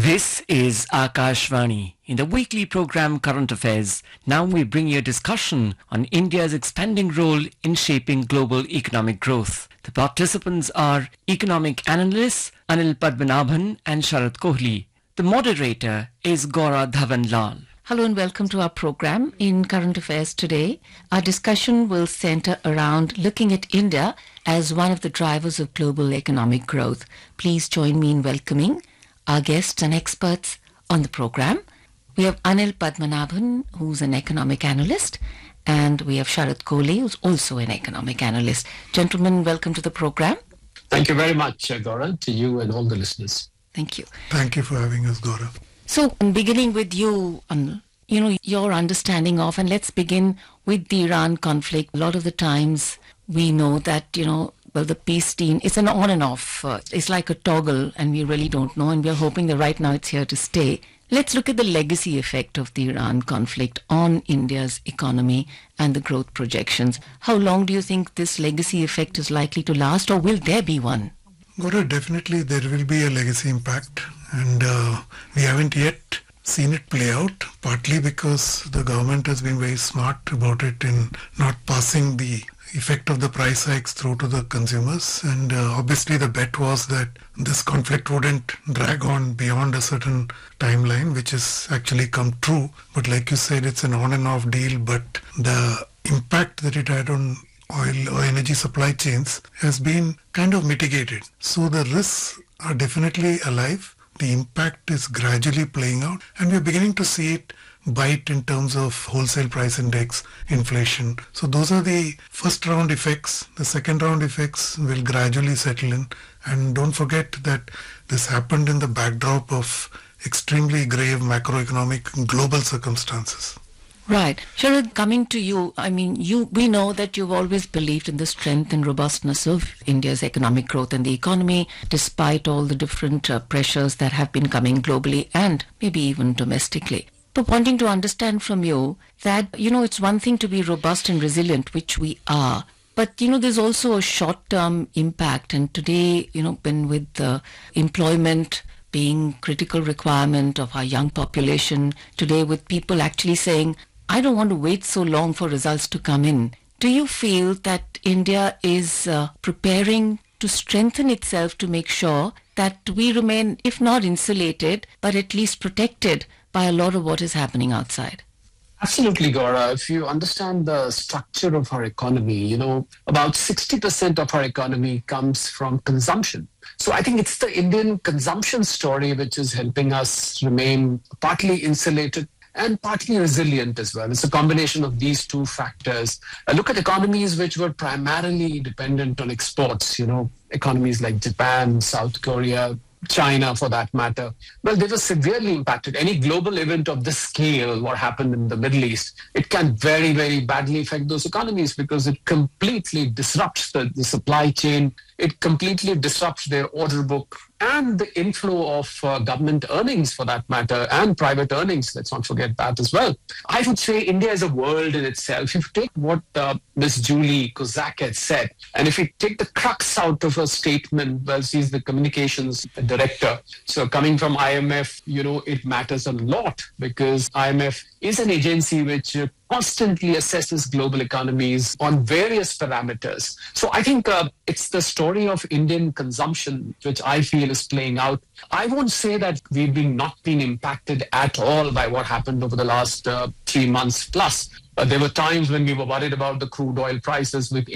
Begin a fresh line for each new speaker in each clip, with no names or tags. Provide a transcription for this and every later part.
This is Akashvani. In the weekly program Current Affairs, now we bring you a discussion on India's expanding role in shaping global economic growth. The participants are economic analysts Anil Padmanabhan and Sharad Kohli. The moderator is Gaura Dhawanlal.
Hello and welcome to our program. In Current Affairs today, our discussion will center around looking at India as one of the drivers of global economic growth. Please join me in welcoming our guests and experts on the program. We have Anil Padmanabhan, who's an economic analyst, and we have Sharad Kohli, who's also an economic analyst. Gentlemen, welcome to the program.
Thank you very much, Gaura, to you and all the listeners.
Thank you.
Thank you for having us, Gaura.
So, beginning with you, Anil, your understanding of, and let's begin with the Iran conflict. A lot of the times we know that, the peace team, it's an on and off. It's like a toggle, and we really don't know, and we're hoping that right now it's here to stay. Let's look at the legacy effect of the Iran conflict on India's economy and the growth projections. How long do you think this legacy effect is likely to last, or will there be one?
Gaura, definitely there will be a legacy impact, and we haven't yet seen it play out, partly because the government has been very smart about it in not passing the effect of the price hikes through to the consumers. And obviously the bet was that this conflict wouldn't drag on beyond a certain timeline, which has actually come true. But like you said, it's an on and off deal, but the impact that it had on oil or energy supply chains has been kind of mitigated. So the risks are definitely alive. The impact is gradually playing out, and we're beginning to see it bite in terms of wholesale price index, inflation. So those are the first round effects. The second round effects will gradually settle in. And don't forget that this happened in the backdrop of extremely grave macroeconomic global circumstances.
Right. Sharad, coming to you, we know that you've always believed in the strength and robustness of India's economic growth and the economy, despite all the different pressures that have been coming globally and maybe even domestically. But wanting to understand from you that, it's one thing to be robust and resilient, which we are. But, there's also a short-term impact. And today, when with the employment being critical requirement of our young population, today with people actually saying, I don't want to wait so long for results to come in. Do you feel that India is preparing to strengthen itself to make sure that we remain, if not insulated, but at least protected by a lot of what is happening outside?
Absolutely, Gaura. If you understand the structure of our economy, about 60% of our economy comes from consumption. So I think it's the Indian consumption story which is helping us remain partly insulated and partly resilient as well. It's a combination of these two factors. Look at economies which were primarily dependent on exports, economies like Japan, South Korea, China for that matter. Well, they were severely impacted. Any global event of this scale, what happened in the Middle East, it can very, very badly affect those economies because it completely disrupts the supply chain. It completely disrupts their order book and the inflow of government earnings for that matter and private earnings. Let's not forget that as well. I would say India is a world in itself. If you take what Ms. Julie Kozak had said, and if you take the crux out of her statement, well, she's the communications director. So coming from IMF, it matters a lot because IMF is an agency which constantly assesses global economies on various parameters. So I think it's the story of Indian consumption which I feel is playing out. I won't say that we've not been impacted at all by what happened over the last 3 months plus. There were times when we were worried about the crude oil prices, with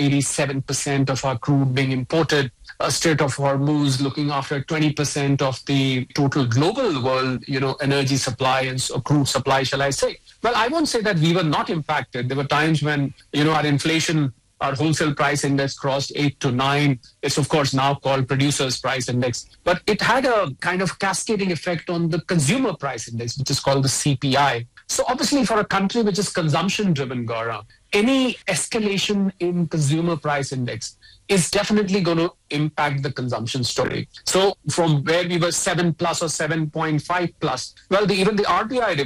87% of our crude being imported. Strait of Hormuz looking after 20% of the total global world, energy supply and crude supply, shall I say. Well, I won't say that we were not impacted. There were times when, our inflation, our wholesale price index crossed 8 to 9. It's, of course, now called producers' price index. But it had a kind of cascading effect on the consumer price index, which is called the CPI. So obviously for a country which is consumption-driven, Gaura, any escalation in consumer price index is definitely going to impact the consumption story. So from where we were 7 plus or 7.5 plus, well, even the RBI